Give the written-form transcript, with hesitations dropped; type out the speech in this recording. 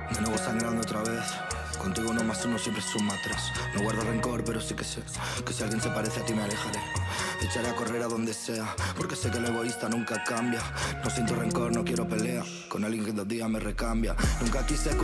De nuevo sangrando otra vez. Contigo uno más uno siempre suma tres. No guardo rencor, pero sí que sé que si alguien se parece a ti me alejaré. Echaré a correr a donde sea, porque sé que el egoísta nunca cambia. No siento rencor, no quiero pelea con alguien que 2 días me recambia. Nunca quise